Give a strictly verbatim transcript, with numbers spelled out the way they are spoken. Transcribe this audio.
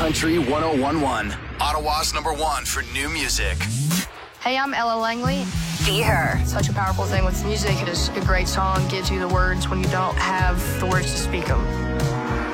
Country one oh one point one. Ottawa's number one for new music. Hey, I'm Ella Langley. Be Her. Such a powerful thing with music. It is a great song, gives you the words when you don't have the words to speak them.